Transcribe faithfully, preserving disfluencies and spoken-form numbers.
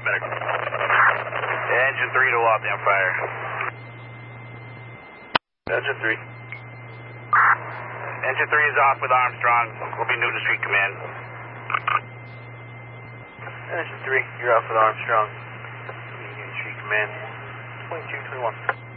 transmitter. Engine three to Lofty on fire. Engine three. Engine three is off with Armstrong. Will be Newton Street Command. Engine three, you're off with Armstrong. Newton Street Command. twenty-two twenty-one.